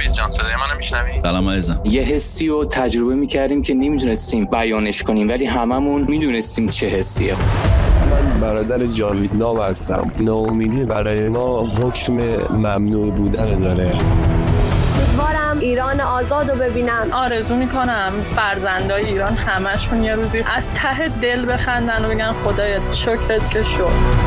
جاوید جان صدای منو میشنوی؟ سلام عزیزم. یه حسی رو تجربه میکردیم که نمیدونستیم بیانش کنیم، ولی هممون میدونستیم چه حسیه. من برادر جاوید ناو هستم. ناامیدی برای ما حکم ممنوع بودن داره. امیدوارم ایران آزاد رو ببینم. آرزو میکنم فرزندای ایران همشون یه روزی از ته دل بخندن و بگن خدایا شکرت که شد.